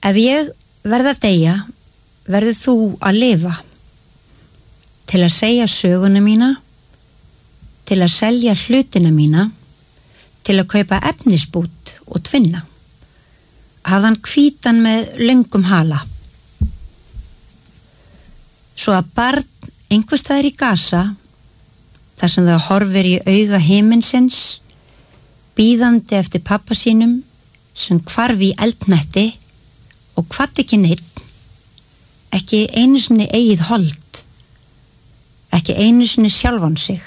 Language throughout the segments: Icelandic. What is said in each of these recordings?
Ef ég verð að deyja, verður þú að lifa. Til að segja söguna mína, til að selja hlutina mína, til að kaupa efnisbút og tvinna. Hafðan hvítan með löngum hala. Svo að barn einhverstaðar í Gaza, þar sem það horfir í auga himinsins, bíðandi eftir pappa sínum sem hvarf í eldnetti og kvatt ekki neitt, ekki einu sinni eigið hold, ekki einu sinni sjálfan sig.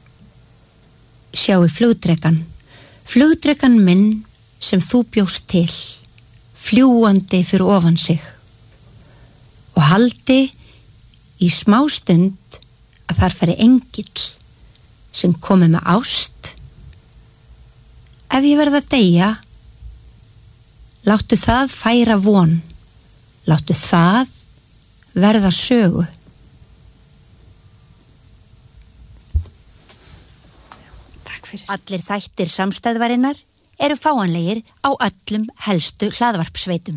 Sjáu flugdrekan minn sem þú bjóst til, fljúandi fyrir ofan sig, og haldi í smástund að þar fari engill sem komi með ást. Ef ég verð að deyja, láttu það færa von, láttu það verða sögu. Takk fyrir. Allir þættir samstæðvarinnar eru fáanlegir á öllum helstu hlaðvarpsveitum.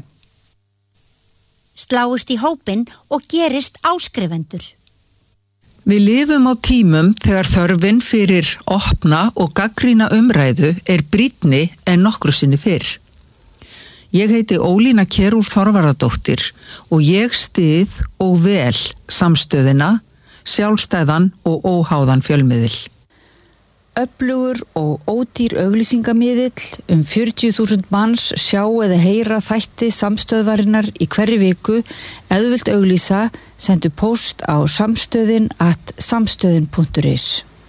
Sláist í hópinn og gerist áskrifendur. Við lifum á tímum þegar þörfin fyrir opna og gagnrýna umræðu brýnni en nokkru sinni fyrr. Ég heiti Ólína Kjerúl Þorvarðardóttir og ég styð og vel samstöðina, sjálfstæðan og óháðan fjölmiðil. Öflugur og ódýr auglýsingamiðill 40.000 manns sjá eða heyra þætti samstöðvarinnar í hverri viku. Ef þú vilt auglýsa, sendu post á samstöðin@samstöðin.is.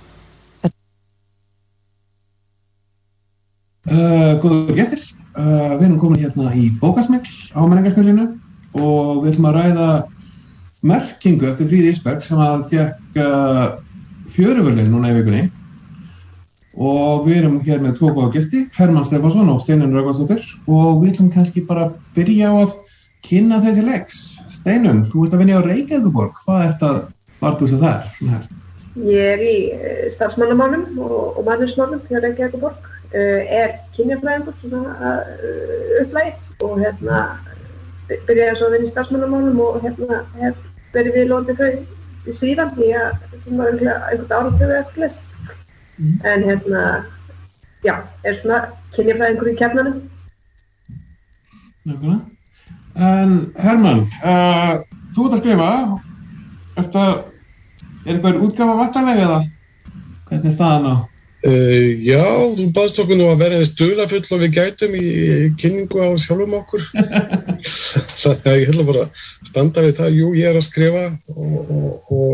Góður gestir, við erum komin hérna í bókasmegl á menningarsmiðlinu og við ætlum að ræða merkingu eftir Fríðu Ísberg sem að fékk fjöruverðlaun núna í vikunni. Og við erum hér með tvo góða gesti, Hermann Stefánsson og Steinunn Rögnvaldsdóttir, og við ætlum kannski bara að byrja á að kynna þau til leiks. Steinunn, þú ert að vinna á Reykjavíkurborg, hvað ert að varðhúsa þar? Ég í starfsmannamálum og mannusmálum hjá Reykjavíkurborg, kynjafræðingur svona upplagi og byrjaði svo að vinna í starfsmannamálum og hef verið viðlóðandi þau síðan sem var einhvern áratug eftir þess. En já, svona kynjafræðingur í kjarnanum. Nákvæmlega. En Hermann, þú ert að skrifa, eitthvað útgáfa væntanleg eða hvernig staðan á? Já, þú baðst okkur nú að vera eins dularfull og við gætum í kynningu á sjálfum okkur. Þannig að ég ætla bara að standa við það, jú, ég að skrifa og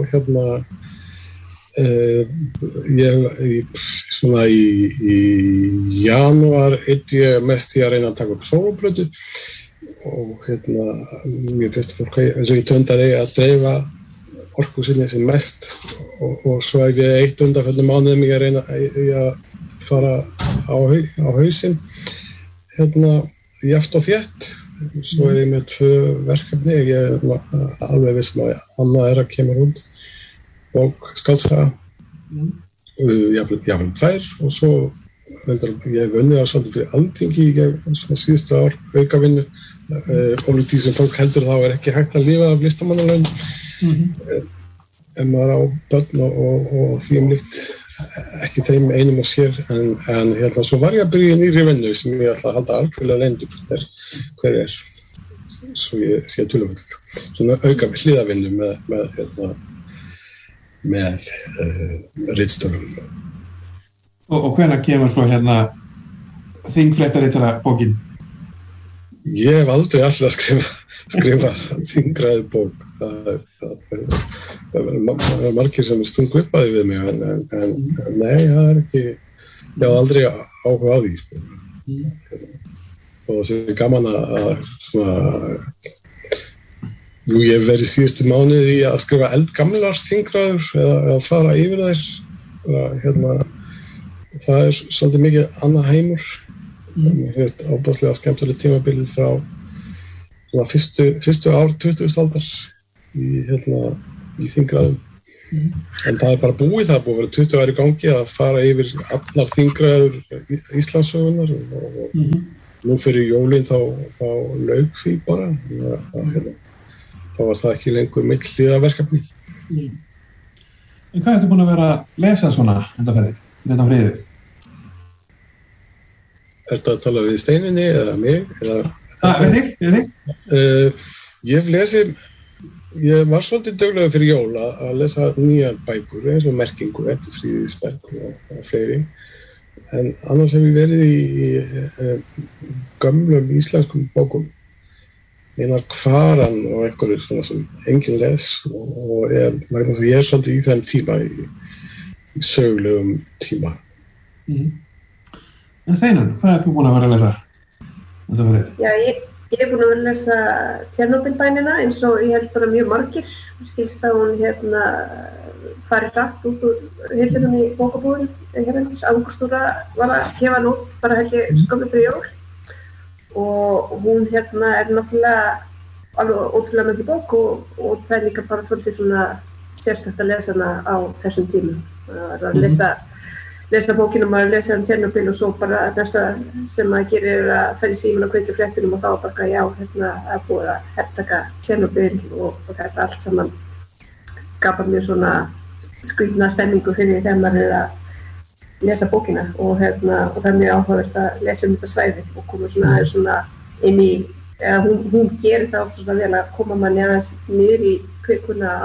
svona í janúar ég mest í að reyna að taka upp sólóplötu og mér finnst fólk eins og í töndari að dreifa orku sinni sem mest og svo ef ég 1 undanförnum mánuðum ég að reyna að fara á hausinn jafnt og þétt. Svo ég með 2 verkefni, ég alveg viss að annað að kemur út. Bók skáldsaga, jafnvel 2 og svo ég hef unnið á svolítið fyrir Alþingi í svona síðustu ár, aukavinnu. Ólíkt því sem fólk heldur þá ekki hægt að lifa af listamannalaun. En maður á börn og því líkt ekki þeim einum og sér. En svo var ég að byrja í nýrri vinnu sem ég ætla að halda algjörlega leyndu hver svo ég sé dularfullur. Svona auka hliðarvinnu með ritstörfum. Og hvenær kemur svo þingfréttaritara bókin? Ég hef aldrei alltaf skrifa þingraði bók. Það margir sem stungu upp að því við mig, en nei, það ekki, ég hef aldrei áhuga á því. Og það sé gaman að svona jú, ég hef verið síðustu mánuði í að skrifa eldgamlar þingraður eða fara yfir þær. Það svolítið mikið annað heimur. Mér finnst ábúðslega skemmtileg tímabilið frá fyrstu ár 20. aldar í þingraðum. En það bara búið, það búið að vera 20 ár í gangi að fara yfir allar þingraður Íslandssögunar nú fyrir jólin þá lauk því bara. Þá var það ekki lengur milltíðaverkefni. En hvað ertu búin að vera að lesa svona undanfarið, þetta friðið? Ertu að tala við Steininni eða mig? Við þig? Ég hef lesið, ég var svolítið duglegur fyrir jól að lesa nýjar bækur eins og merkingu eftir Fríðu Ísberg og fleiri. En annars hef ég verið í gömlum íslenskum bókum. Einar Kvaran og einhverju svona sem enginn les og vegna þess að ég svolítið í þeim tíma, í sögulegum tíma. En Steinar, hvað þú búin að vera að lesa? Já, ég búin að vera að lesa Tjernobyl-bænina eins og ég held bara mjög margir. Skilst að hún farið hratt út úr hillunum í bókabúðum. Angustúra var að gefa hann út bara skömmu fyrir jól. Og hún náttúrulega alveg ótrúlega mikið bók og það líka bara svolítið svona sérstakt að lesa hana á þessum tímum. Það að lesa bókina, maður lesa Tjernobyl og svo bara næsta sem maður gerir að fara í símann og kveikja fréttunum og þá bara já, er búið að hertaka Tjernobyl og þetta allt saman gaf mjög svona skrýtna stemningu fyrir þegar maður að lesa bókina og það er mjög áhugavert að lesa þetta svæði og koma svona inn í, hún gerir það oft svona vel að koma manni aðeins niður í kvikuna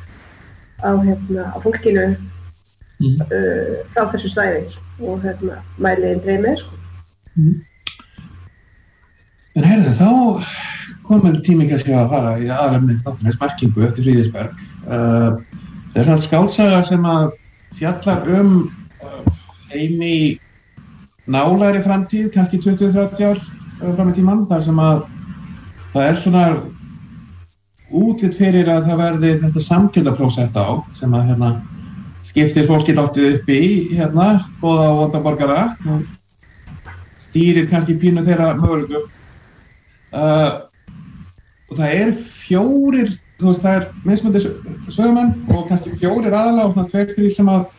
á fólkinu frá þessu svæði og mæliðin dreif með sko. En heyrðu, þá komum tími kannski að fara í aðalefnið þáttarins merkingu eftir Fríðu Ísberg. Það er svona skáldsaga sem að fjallar heim í nálægri framtíð, kannski 20-30 ár fram í tímann, þar sem að það er svona útlit fyrir að það verði þetta samkjöldaprósett á sem að skiptir fólki dálítið upp í góða og vonda borgara og stýrir kannski pínu þeirra möguleikum. Og það er 4, það er mismunandi sögumenn og kannski 4 aðalega og svona 2-3 sem að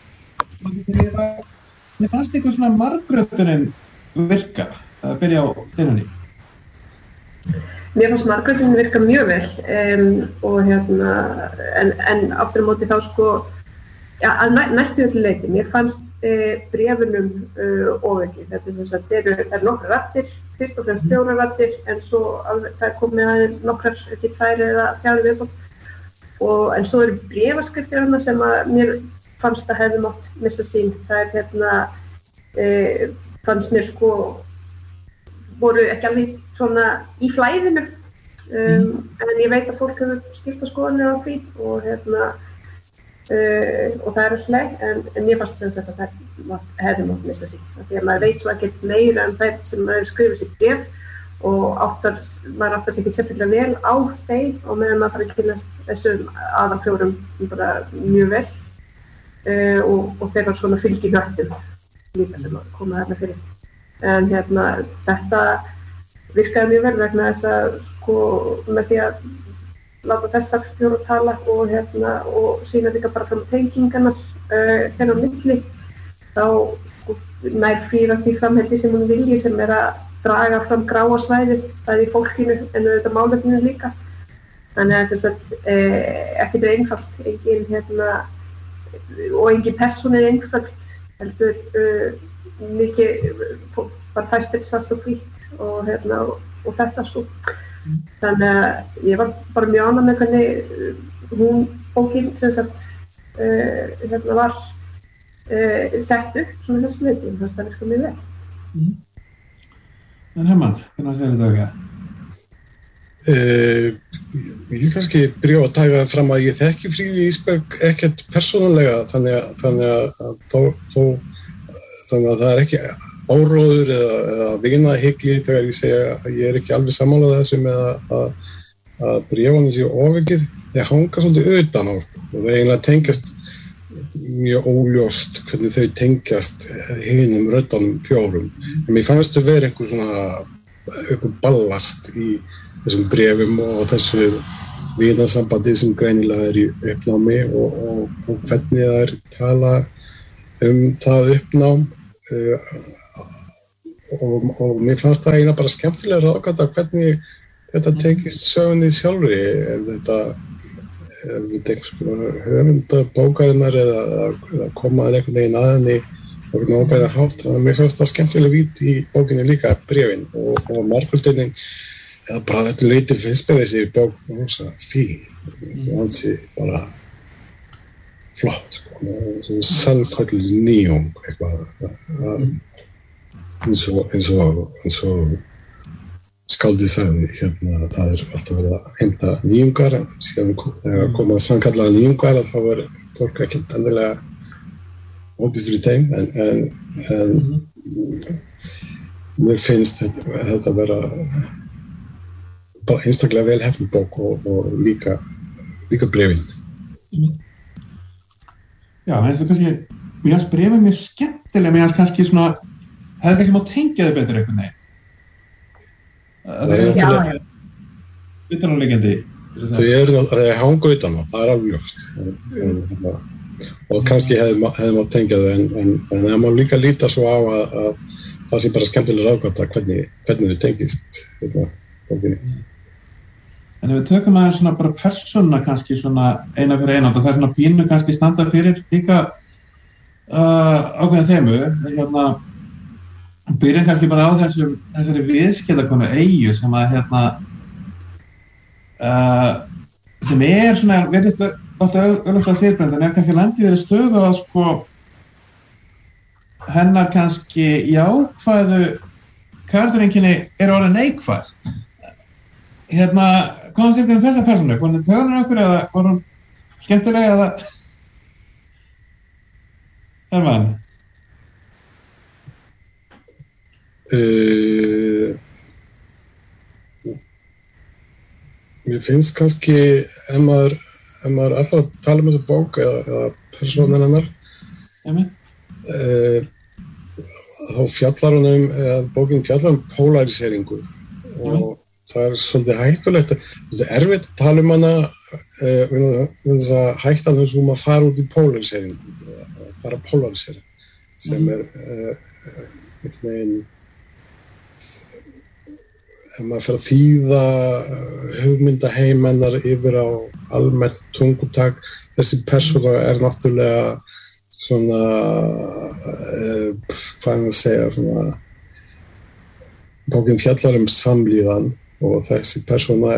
mér fannst eitthvað svona margrötunin virka að byrja á Steinunni. Mér fannst margrötunin virka mjög vel og en aftur á móti þá sko að næstu öllu leyti. Mér fannst bréfunum ofvikið. Þetta er nokkrar raddir, fyrst og fremst 4 raddir, en svo það er komið aðeins nokkrar, ekki 2 eða 4 viðbót. En svo eru bréfaskriftir hana sem að mér fannst að hefði mátt missa sín. Það er fannst mér sko, voru ekki alveg svona í flæðinu, en ég veit að fólk hefur skipta skoðanir á því og það er alltaf, en ég fannst sem sagt að það hefði mátt missa sín. Því að maður veit svo ekkert meira en þær sem maður skrifir sér bréf og maður áttar sig ekki sérstaklega vel á þeim og meðan maður fara að kynnast þessum aðal 4 bara mjög vel og þeir var svona fylginöttum líka sem að koma þarna fyrir. En þetta virkaði mjög vel vegna þess að sko með því að láta þessar 4 tala og sína líka bara fram tengingarnar þeirra á milli, þá sko, nær Fríða því framheldi sem hún vilji sem er að draga fram gráa svæðið, bæði í fólkinu en auðvitað málefninu líka. Þannig að ekkert er einfalt, og engin persón er einfalt, heldur mikið bara fæstir svart og hvítt og þetta sko. Þannig að ég var bara mjög ánægð með hvernig bókin sem sagt var sett upp svona þessum hlutum, þannig að það virka mjög vel. En Hermann, hvernig þér þetta auka? Ég kannski byrja að taka fram að ég þekki Fríðu Ísberg ekkert persónulega, þannig að það er ekki áróður eða vinahygli þegar ég segja að ég er ekki alveg sammálað þessu með að bréfunum séu ofvikið. Ég hanga svolítið utan á og það eiginlega tengjast mjög óljóst hvernig þau tengjast hinum röddunum 4. En mér fannst þau vera einhver ballast í þessum bréfum og þessu vinasambandi sem greinilega er í uppnámi og hvernig það er tala það uppnám og mér fannst það eina bara skemmtilega ráðgáta hvernig þetta tekist sögunni sjálfri, þetta höfunda bókarinnar eða koma einhvern veginn að henni og einhvern óbæða hátt, þannig að mér fannst það skemmtilega vít í bókinni líka, bréfin og margföldinni, eða bara þetta leiti finnst mér þessi bók rosa fín, ansi bara flott, sko, svona selvkvöldu nýjung eitthvað, eins og skáldið sagði, hérna, það alltaf verið að heimta nýjungar, en síðan þegar koma sannkallaða nýjungar, þá er fólk ekkert endilega opið fyrir þeim, en mér finnst þetta vera bara einstaklega vel heppnuð bók og líka bréfin. Já, en þetta kannski, mér finnst bréfin mjög skemmtilega, mér finnst kannski svona, hefði kannski má tengja þau betur einhvern veginn. Það er náttúrulega utanúrliggjandi. Þau hanga utan á, það alveg ljóst. Og kannski hefði má tengja þau, en það má líka líta svo á að það sé bara skemmtilega ráðgáta hvernig þau tengist bókinni. En ef við tökum aðeins svona bara persónuna kannski svona eina fyrir eina, það er svona pínu kannski standa fyrir líka ákveðin þemu, hérna byrjum kannski bara á þessari viðskiptakonu Eyju sem að sem svona, veitist alltaf auðvitað sýrbrend, en kannski landið verið stöðu að sko hennar kannski jákvæðu karaktereinkenni orðin neikvæð. Komast ykkur þessa persónu? Var hún töðunar okkur eða var hún skemmtilega eða þar var hann? Mér finnst kannski ef maður alltaf að tala þessa bók eða persónan hennar þá fjallar hún bókin fjallar polariseringu og það er svolítið hættulegt, svolítið erfitt að tala hana þess að hættan þess að fara út í polariseringu, að fara að polarisera, sem einhvern veginn, ef maður fer að þýða hugmyndaheim hennar yfir á almennt tungutak, þessi persóna náttúrulega svona, hvað að segja, svona, bókin fjallar samlíðan og þessi persóna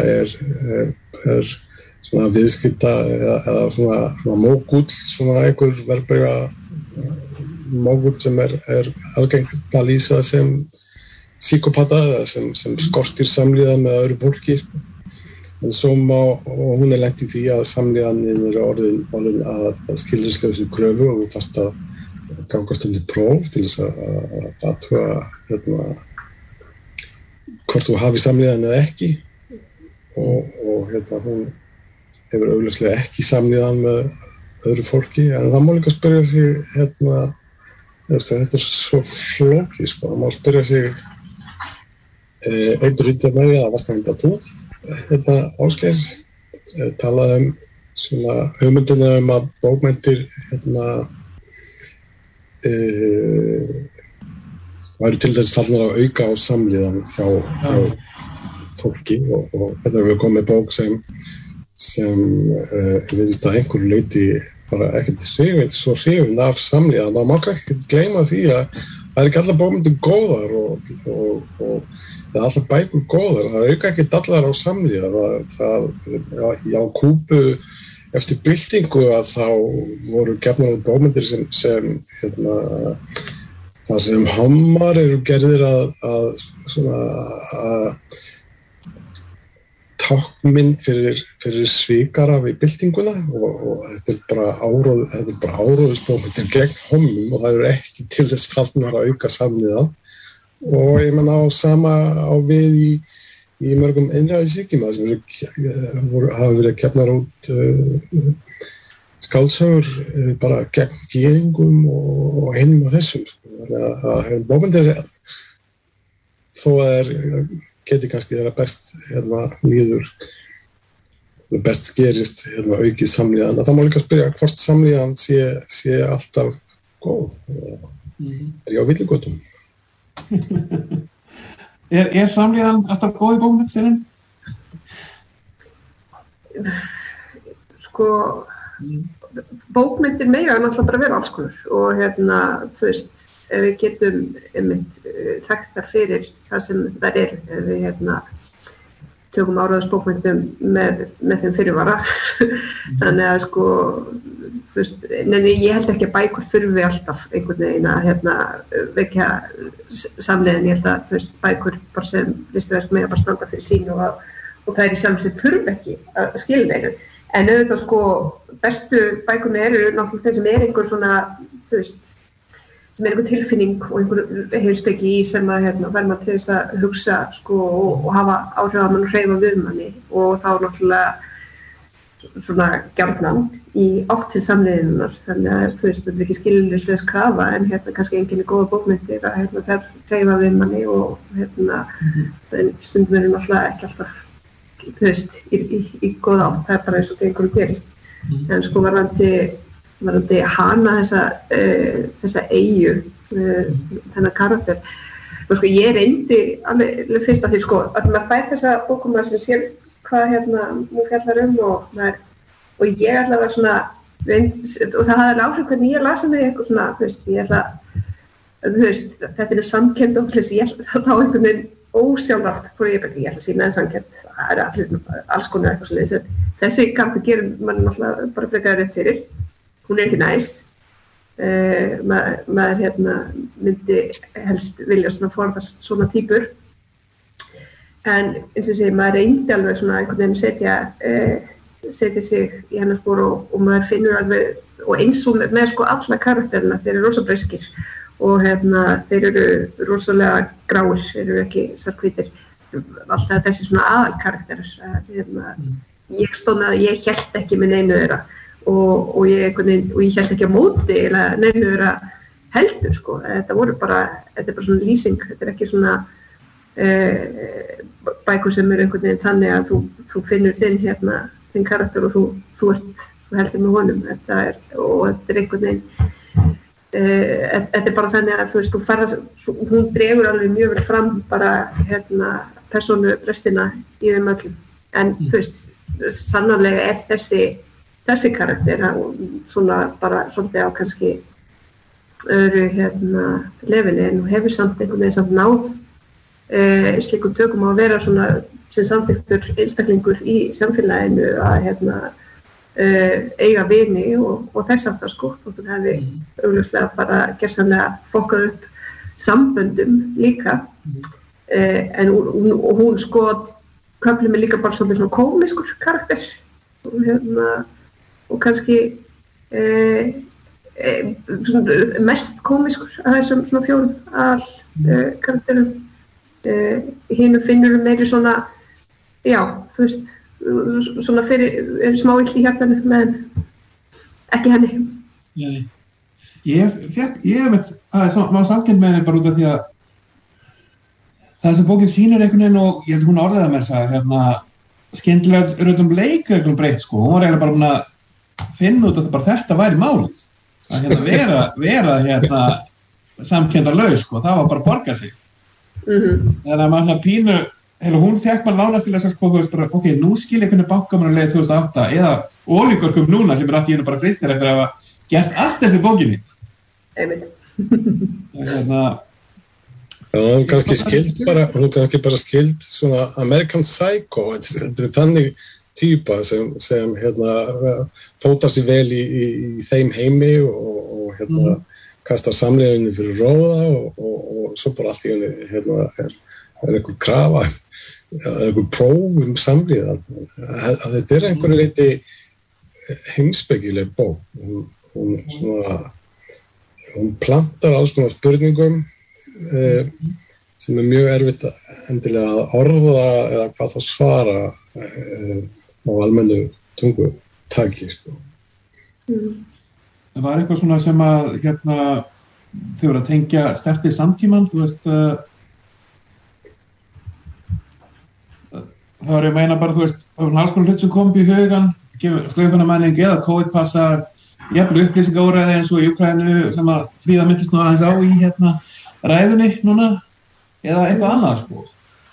svona viðskipta eða svona mógull, svona einhver verðbréfa mógull sem algengt að lýsa sem psykopata eða sem skortir samlíðan með öðru fólki. En svo og hún lent í því að samlíðanin orðin að skilyrðislausu kröfu og þú þarft að gangast undir próf til þess að athuga hvort þú hafi samlíðan eða ekki og hún hefur augljóslega ekki samlíðan með öðru fólki, en það má líka spyrja sig þetta svo flókið, sko, það má spyrja sig einn rítið með að varst það þú Ásgeir talaði svona hugmyndina að bókmenntir væri til þess fallnar að auka á samlíðan hjá fólki og þetta er við komið bók sem virðist að einhverju leyti bara ekkert svo hrifin af samlíðan. Það má ekki gleyma því að það er ekki allar bókmyndir góðar og allar bækur góðar, það auka ekkert allar á samlíðan. Á Kúbu eftir byltingu að þá voru gefnar út bókmyndir sem þar sem hammar eru gerðir að táknmynd fyrir svikara við byltinguna og þetta er bara áróðusbókmyndir gegn hommum og það eru ekki til þess fallnar að auka samlíðan og ég menna á sama á við í mörgum einræðisríkjum sem hafa verið gefnar út skáldsögur bara gegn gyðingum og hinum og þessum. Þannig að bókmyndir þó að geti kannski þeirra best líður, best gerist aukið samlíðan. Það má líka spyrja hvort samlíðan sé alltaf góð. Er ég á villigötum? Samlíðan alltaf góð í bókmenntastinnum? Sko, bókmyndir mega náttúrulega bara vera alls konar og þú veist, ef við getum þekktar fyrir það sem þær eru, ef við tökum áræðisbókmyndum með þeim fyrirvara. Þannig að sko, þú veist, ég held ekki að bækur þurfi alltaf einhvern veginn að vekja samleiðin. Ég held að þú veist, bækur bara sem listaverk mega bara standa fyrir sín og það í sjálfu sér þurfi ekki að skilja neinu. En auðvitað sko, bestu bækurna eru náttúrulega þeir sem einhver svona, þú veist, sem einhver tilfinning og einhver heilspeki í sem að fær maður til þess að hugsa sko, og hafa áhrif á mann og hreyfa við manni og þá náttúrulega svona gjarnan í átt til samleiðinnar. Þannig að þú veist, þetta ekki skilyrðislaus krafa en kannski einhverjum góða bókmyndir að það hreyfa við manni og stundum eru náttúrulega ekki alltaf þú veist, í góða átt, það bara eins og einhverju gerist. En sko varðandi hana þessa eyju, þennan karakter. Og sko ég reyndi alveg fyrst að því sko, að maður fær þessa bókum sem sér hvað hún fjallar og ég allavega svona reynd, og það hafði alveg áhrif hvernig ég lasa mig eitthvað svona, þú veist, ég þú veist, þetta samkennd og ég þá einhvern veginn ósjálfrátt fór ég ætla að sína samkennd, það alls konar eitthvað svoleiðis. Þessi karakter gerir mann náttúrulega bara frekar rétt fyrir. Hún ekki næs. Maður myndi helst vilja forðast svona týpur. En eins og ég segi, maður reyndi alveg svona einhvern veginn setja sig í hennar spor og maður finnur alveg, og eins og með sko alla karakterina, þeir eru rosa breyskir. Og þeir eru rosalega gráir, þeir eru ekki svarthvítir. Alltaf þessi svona aðalkarakterar. Ég stóð með að ég hélt ekki með neinu þeirra og ég hélt ekki á móti eða neinu þeirra heldur sko. Þetta er bara svona lýsing, þetta er ekki svona bækur sem eru einhvern veginn þannig að þú finnur þinn karakter og þú heldur með honum. Þetta er einhvern veginn þetta er bara þannig að þú veist, hún dregur alveg mjög vel fram bara persónubrestina í þeim öllum. En þú veist, sannarlega er þessi karakter svona bara svolítið á kannski öðru lefinni en hún hefur samt einhvern veginn samt náð slíkum tökum á að vera svona sem samþyktur einstaklingur í samfélaginu að eiga vini og þess aftar sko, og hún hefði augljóslega bara gersamlega fokkað upp samböndum líka. En hún sko köflum líka bara svolítið svona kómiskur karakter og kannski mest kómiskur af þessum svona fjórum karakterum. Hinu finnur meiri svona, já, þú veist, svona fyrir smá illt í hjartanu með ekki henni. Ég veit að smá samkennd með henni bara út af því að það sem bókin sýnir einhvern veginn og ég held hún orðaði mér sagði skyndilega rautum leikreglum breytt sko, hún var eiginlega bara búin að finna út að bara þetta væri málið að vera samkenndarlaus sko, það var bara að borga sig. Þannig að maður pínu hún fekk maður lánast til þess að sko, þú veist bara, ok, nú skil ég hvernig bankamann leið 2008 eða olíukorkum núna sem allt í hennu bara fristir eftir að hafa gert allt eftir bókinni. Hún kannski bara skild svona American Psycho, þetta er þannig týpa sem fótar sig vel í þeim heimi og kastar samleiðinu fyrir róða og svo bara allt í hennu er einhver krafa einhver próf samlíðan. Þetta er einhverju leyti heimspekileg bók. Hún plantar alls konar spurningum sem er mjög erfitt endilega að orða eða hvað það svara á almennu tungutaki sko. Það var eitthvað svona sem að þau voru að tengja sterkt við samtímann, þú veist þá er ég að meina bara, þú veist, það var alls konar hlut sem kom upp í hugan, slöfunarmenning eða COVID-passar, jafnvel upplýsingaóræði eins og í Úkraínu sem að Fríða myndist nú aðeins á í ræðunni núna eða eitthvað annað sko?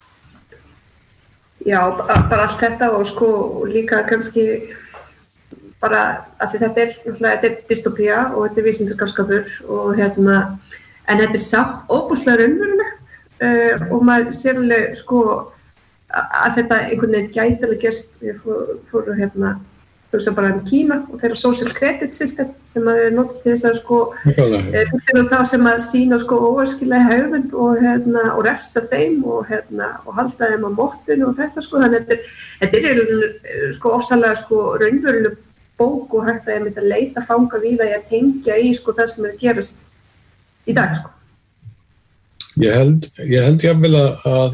Já, bara allt þetta og sko líka kannski bara að þetta er dystopía og þetta vísindaskapur og en þetta samt óbúslega raunverulegt og maður sér alveg sko að þetta einhvern veginn gæti alveg gerst. Við fórum hugsa bara Kína og þeirra social credit system sem að er notað til þess að sko fyrir þá sem að sýna sko óæskilega hegðun og refsa þeim og halda þeim á mottinu og þetta sko, þannig að þetta er sko ofsalega sko raunveruleg bók og hægt að leita fanga víða í að tengja í sko það sem er að gerast í dag sko. Ég held jafnvel að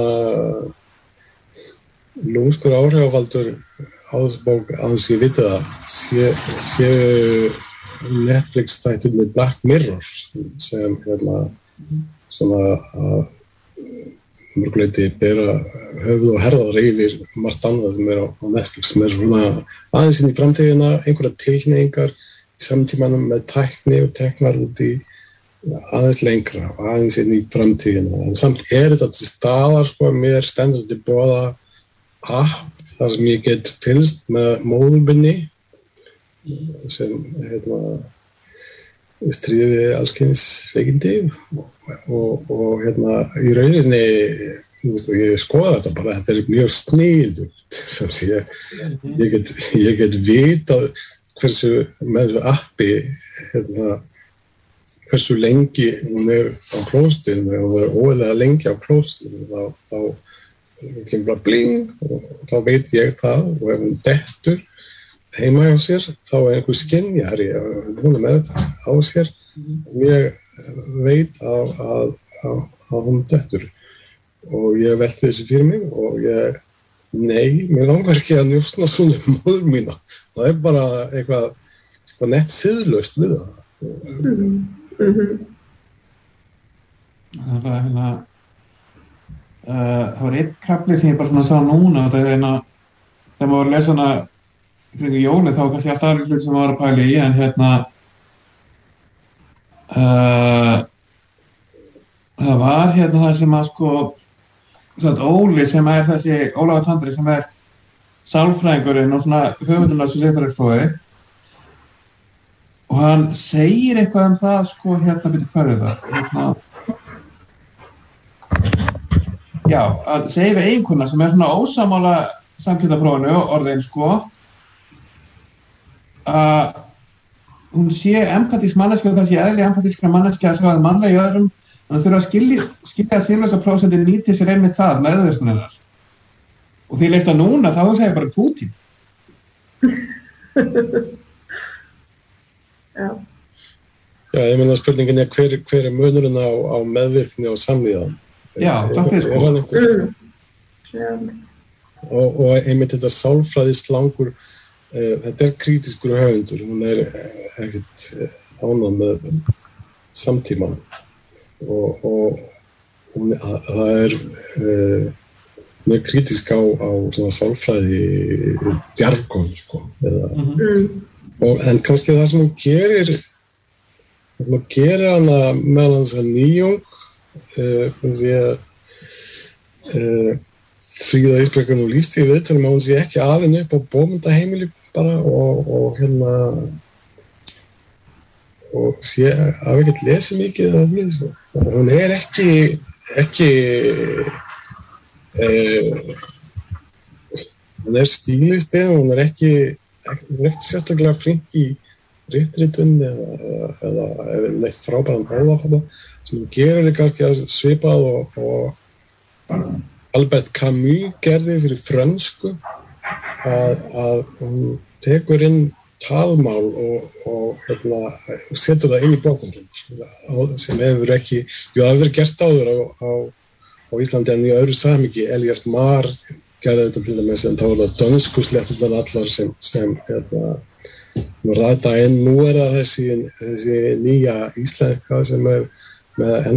lúmskur áhrifavaldur á þessu bók, aðeins ég viti það, séu Netflix þættirnir Black Mirror sem svona að mörguleyti bera höfuð og herðar yfir margt annað sem er á Netflix sem er svona aðeins inn í framtíðina, einhverja tilhneigingar í samtímanum með tækni og teknar út í aðeins lengra og aðeins inn í framtíðina. En samt þetta til staðar sko, mér stendur til boða app þar sem ég get fylgst með móður minni sem stríði allskyns veikindi og í rauninni ég skoða þetta bara, þetta er mjög sniðugt sem sé ég get vitað hversu með þessu appi hversu lengi hún er á klóstinu og hún er óeðlega lengi á klóstinu þá kemur bara bling og þá veit ég það og ef hún dettur heima hjá sér þá er einhver skynjari hún er með á sér og ég veit að hún dettur og ég velti þessu fyrir mig og mér langar ekki að njósna svona móður mína það er bara eitthvað nett siðlaust við það það var einn kafli sem ég bara svona sá núna og það þegar maður var að lesa hana kring jóli þá kannski alltaf aðri hlut sem maður var að pæla í en það var það sem að sko Óli sem er þessi Ólafur Tandri sem er sálfræðingurinn og svona höfundurinn af þessu siðferðisprófi og hann segir eitthvað það sko byrju hvað er það Já, að segja við eiginkona sem er svona ósammála samkenndarprófinu orðin sko að hún sé empatísk manneskja og það sé eðli empatískra manneskja að sjá mannlega í öðrum en það þurfa að skilja að siðlausa prósentin nýti sér einmitt það með auðverkuninnar og því leist að núna þá segja bara Putin Já, ég meina spurningin er hver er munurinn á meðvirkni og samlíðan Já, það er sko. Og einmitt þetta sálfræðislangur, þetta er krítiskur höfundur, hún er ekkert ánægð með samtímann og það er mjög krítisk á svona sálfræði djarfgón, sko. En kannski það sem hún gerir hana meðan þess að nýjung Fríða Ísbjörgun og lýsti í viðtölum að hún sé ekki alin upp á bókmenntaheimili bara og sé að ekkert lesi mikið af því sko. Hún er ekki hún er stílisti hún er ekki sérstaklega flink í ritritun eða neitt frábæran orðafalla sem hún gerir kannski að svipað og Albert Camus gerði fyrir frönsku að hún tekur inn talmál og setur það inn í bókmenntir sem hefur ekki, það hefur verið gert áður á Íslandi en í öðru samhengi. Elias Marr gerði þetta til dæmis en þá var það dönsku sletturnar allar sem ræta inn. Nú er það þessi nýja íslenska sem er með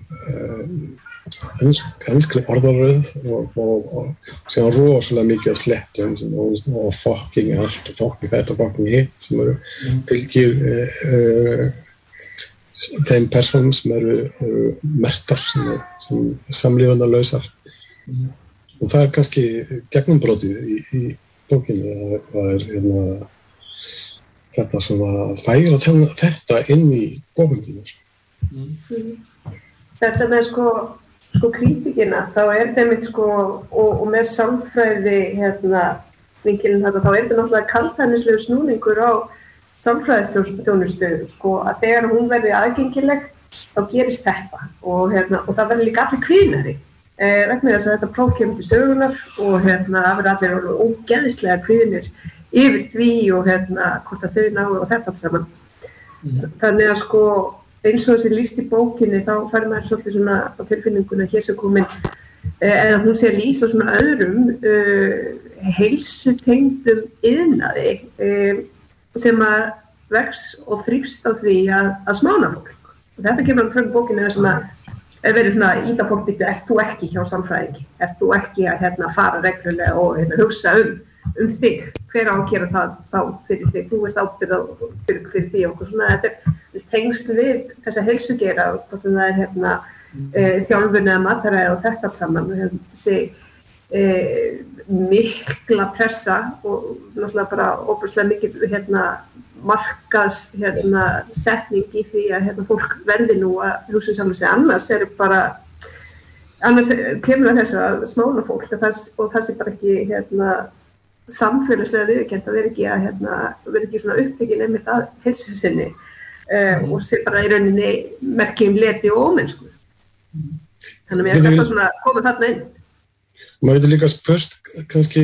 enskri orðaröð og sem er rosalega mikið af slettum og fucking allt og fucking þetta og fucking hitt sem eru fylgir þeim personum sem eru mertar, sem samlífunarlausar. Og það kannski gegnumbrotið í bókinni, það þetta svona að færa þetta inn í bókmyndirnar. Þetta með sko kritikina, þá þetta einmitt og með samfræði vinkilinn þá þetta náttúrulega kaldhæðnislegu snúningur á samfræðisþjónustu, að þegar hún verði aðgengileg, þá gerist þetta og það verður líka allir kvinari. Vegna þess að þetta próf kemur til sögunar og það verður allir ógeðislega kvinir yfir því og hvort að þau náu og þetta allt saman. Þannig að eins og þessi lýst í bókinni, þá fær maður svolítið svona á tilfinninguna hér sem komin, eða hún sé að lýsa svona öðrum heilsutengdum iðnaði sem að vex og þrífst á því að smána fólk. Og þetta kemur frá bókinni sem að verið svona íta fólk býttu, ert þú ekki hjá samfræðingi, ert þú ekki að fara reglulega og hugsa um þig, hver á að gera það þá fyrir þig, þú ert ábyrgð fyrir því og svona, þetta tengsl við þessa heilsugeira, hvort það þjálfun eða mataræði og þetta allt saman, þessi mikla pressa og náttúrulega bara óbúrslega mikil markaðs setning í því að fólk verði nú að hugsa sjálf sig, annars kemur það þessu að smána fólk og það sé bara ekki samfélagslega viðurkennt að vera ekki svona upptekinn einmitt að heilsu sinni og sé bara í rauninni merki leti og ómennsku. Þannig að mér er þetta svona komið þarna inn. Maður getur líka spurt kannski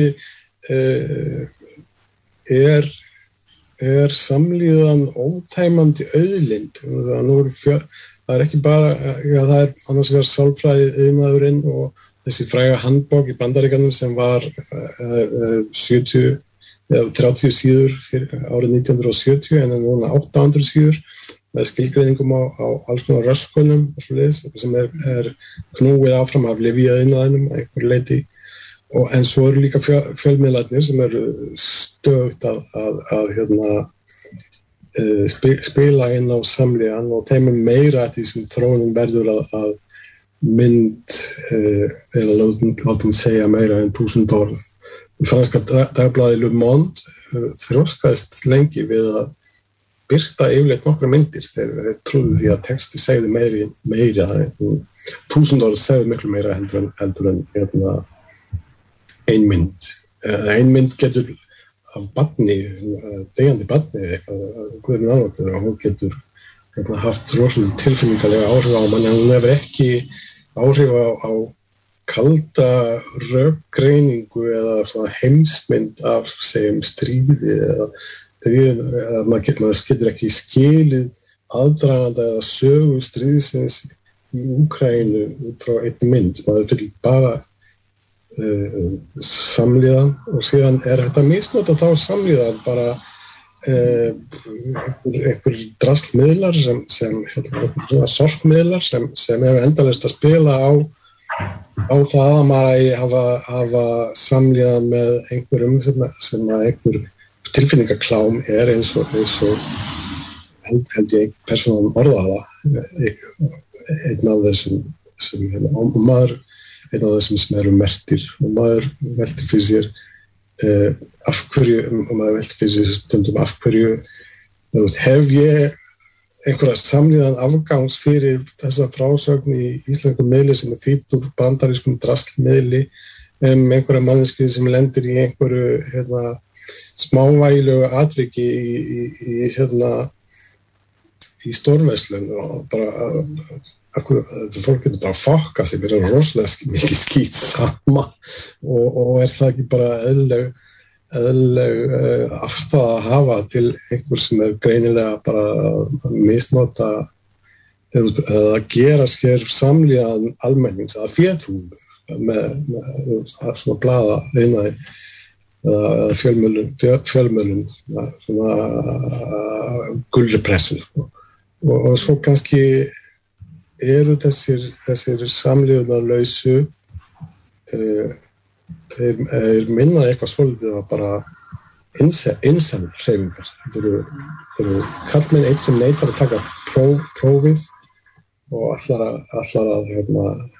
er samlíðan ótæmandi auðlind? Það ekki bara, það annars vegar sálfræði iðnaðurinn og þessi fræga handbók í Bandaríkjunum sem var 70 eða 30 síður árið 1970 en núna 800 síður með skilgreiningum á alls konar röskunum og svoleiðis sem er knúið áfram af lyfjaiðnaðinum að einhverju leyti en svo eru líka fjölmiðlarnir sem eru stöðugt að spila inn á samlíðan og þeim meira að því sem þróunin verður að mynd eða látum segja meira en 1000 orð. Franska dagblaðið Le Monde þróskaðist lengi við að birta yfirleitt nokkra myndir þegar trúðu því að texti segði meira 1000 orð segði miklu meira heldur en ein mynd. Ein mynd getur af barni, deyjandi barni hvernig annað og hún getur haft rosalega tilfinningalega áhrif á mann en hún hefur ekki áhrif á kalda rökgreiningu eða svona heimsmynd af segjum stríði eða maður getur ekki skilið aðdraganda eða sögu stríðsins í Úkraínu út frá einni mynd. Maður fyrir bara samlíðan og síðan hægt að misnota þá samlíðan bara einhver draslmiðlar sem sorpmiðlar sem hefur endalaust að spila á það að maður hafa samlíðan með einhverjum sem einhver tilfinningaklám eins og held ég persónan orðaða einn af þessum og maður einn af þessum sem eru mertir og maður veltir fyrir sér af hverju stundum af hverju hef ég einhverja samlíðan afgangs fyrir þessa frásögn í íslenskum miðli sem þýtt úr bandarískum draslmiðli einhverja manneskju sem lendir í einhverju smávægilegu atviki í stórverslun og bara fólk getur bara fokkað sig verið rosalega mikið skít sama og það ekki bara eðlileg afstaða að hafa til einhver sem greinilega bara að misnota eða gera sér samlíðan almennings að féþúfu með svona blaða einaði eða fjölmjölun svona gullepressu og svo kannski eru þessir samlífunarlausu þeir minna eitthvað svolítið að bara incel hreyfingar. Þetta eru eru karlmenn einn sem neitar að taka prófið og ætlar að